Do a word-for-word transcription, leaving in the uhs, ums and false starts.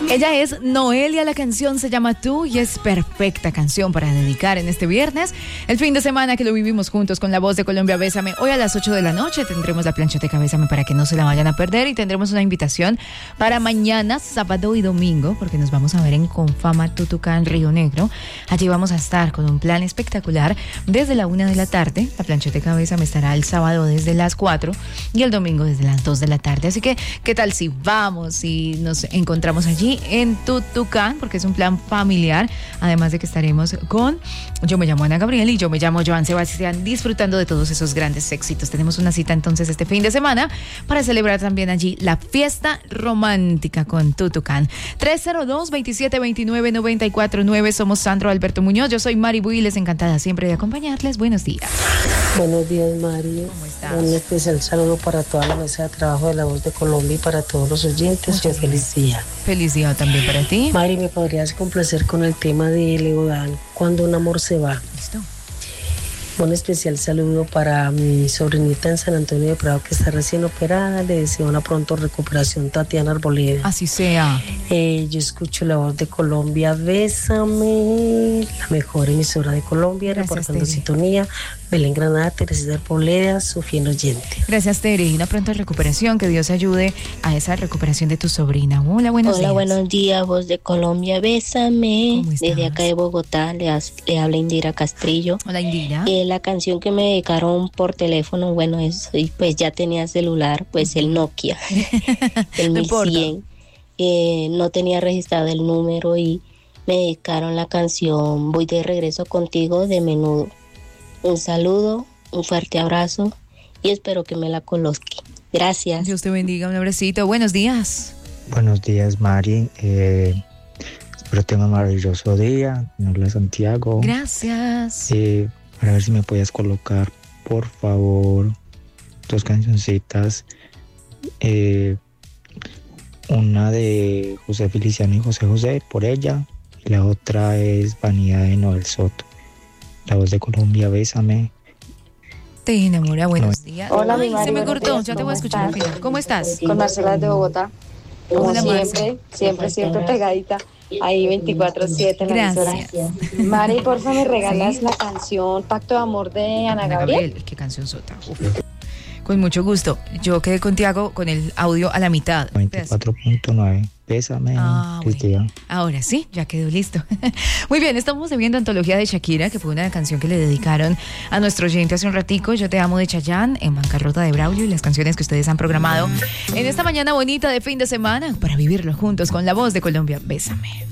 Ella es Noelia, la canción se llama Tú y es perfecta canción para dedicar en este viernes, el fin de semana que lo vivimos juntos con La Voz de Colombia. Bésame. Hoy a las ocho de la noche tendremos la planchoteca Bésame para que no se la vayan a perder, y tendremos una invitación para mañana, sábado y domingo, porque nos vamos a ver en Confama Tutucán, Río Negro. Allí vamos a estar con un plan espectacular desde la una de la tarde. La planchoteca Bésame estará el sábado desde las cuatro y el domingo desde las dos de la tarde. Así que, ¿qué tal si vamos y nos encontramos allí en Tutucán? Porque es un plan familiar, además de que estaremos con Yo me llamo Ana Gabriel y yo me llamo Joan Sebastián, disfrutando de todos esos grandes éxitos. Tenemos una cita entonces este fin de semana para celebrar también allí la fiesta romántica con Tutucán. tres cero dos, veintisiete veintinueve, noventa y cuatro nueve. Somos Sandro Alberto Muñoz, yo soy Mari Builes, encantada siempre de acompañarles. Buenos días. Buenos días, Mari. ¿Cómo estás? Un especial saludo para toda la mesa de trabajo de La Voz de Colombia y para todos los oyentes. Un feliz día. Feliz día también para ti. Mari, ¿me podrías complacer con el tema de Leodán, Cuando un amor se va? Listo. Un especial saludo para mi sobrinita en San Antonio de Prado, que está recién operada. Le deseo una pronto recuperación, Tatiana Arboleda. Así sea. Eh, yo escucho La Voz de Colombia. Bésame, la mejor emisora de Colombia. Gracias, reportando Tere. sintonía. Belén Granada, Teresita Arboleda, su fiel oyente. Gracias, Tere. Y una pronta recuperación. Que Dios ayude a esa recuperación de tu sobrina. Hola, buenos Hola, días. buenos días, Voz de Colombia, bésame. ¿Cómo estás? Desde acá de Bogotá le, has- le habla Indira Castrillo. Hola, Indira. Eh, la canción que me dedicaron por teléfono, bueno, es, y pues ya tenía celular, pues el Nokia, el No mil importa. cien. Eh, no tenía registrado el número y me dedicaron la canción Voy de regreso contigo de Menudo. Un saludo, un fuerte abrazo y espero que me la coloque. Gracias. Dios te bendiga. Un abracito. Buenos días. Buenos días, Mari. Eh, espero tenga un maravilloso día. Mi nombre es Santiago. Gracias. Eh, para ver si me puedes colocar, por favor, dos cancioncitas. Eh, una de José Feliciano y José José, por ella. Y la otra es Vanidad de Noel Soto. La Voz de Colombia, Bésame. Te enamora. Buenos días. Hola, Ay, mi Mari, se me buenos cortó. días, Ya te ¿cómo voy a escuchar al estás? final. ¿Cómo estás? Con Marcela de Bogotá. Como Hola, Marce. siempre, siempre, siempre pegadita. Ahí veinticuatro siete en la Gracias. emisora. Mari, porfa, me regalas la canción Pacto de Amor de Ana Ana Gabriel. Gabriel. Qué canción sota. Uf. Con mucho gusto. Yo quedé con Tiago con el audio a la mitad. veinticuatro punto nueve. Bésame. Ah, Feliz bueno. día. Ahora sí, ya quedó listo. Muy bien, estamos viendo Antología de Shakira, que fue una canción que le dedicaron a nuestro oyente hace un ratico. Yo te amo de Chayanne, En Bancarrota de Braulio, y las canciones que ustedes han programado en esta mañana bonita de fin de semana para vivirlo juntos con La Voz de Colombia. Bésame.